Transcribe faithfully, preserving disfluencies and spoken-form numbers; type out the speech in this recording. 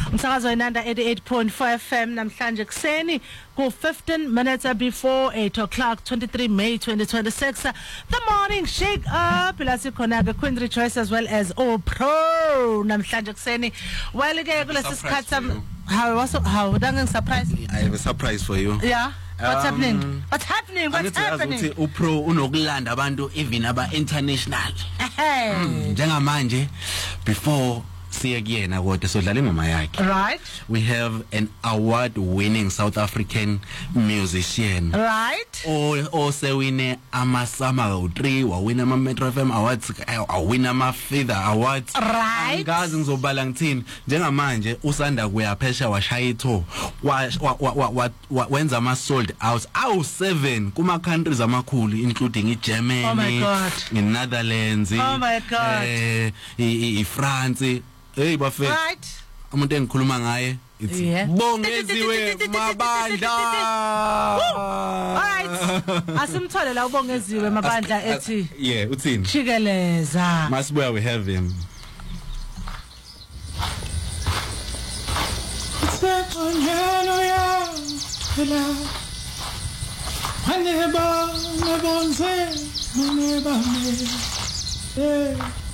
Umsakazo wenanda eighty-eight point four F M namhlanje kuseni ku fifteen minutes before eight o'clock twenty-three May twenty twenty-six. The morning shake up la sikhona ke Queen Rejoice as well as Opro namhlanje kuseni. Well ke kulesi sikhathi how was how dangeng surprise. I have a surprise for you. Yeah. What's um, happening? What's happening? What's happening? Ukuthi uPro unokulanda abantu even aba international. Hey. Mm, njengamanje before siye kuyena kodwa sodlala ingoma yakhe. Right. We have an award winning South African musician. Right. O o sewine ama Summer three wa win ama Metro F M awards, a win ama Feather awards. Right. Ngazi ngizobala ngithini njengamanje usanda kuya phesha washaya itho wa wenza ama sold out awu seven kuma countries amakhulu including iGermany, oh my God, in Netherlands, oh my God, eh i France. Hey bafethu, right, umuntu engikhuluma ngaye ithi yeah. Bongeziwe Mabandla. Alright, asimthole la ubongeziwe Mabandla ethi yeah uthini Chikeleza. Masibuya we have him. Maneba, nebonze, maneba me.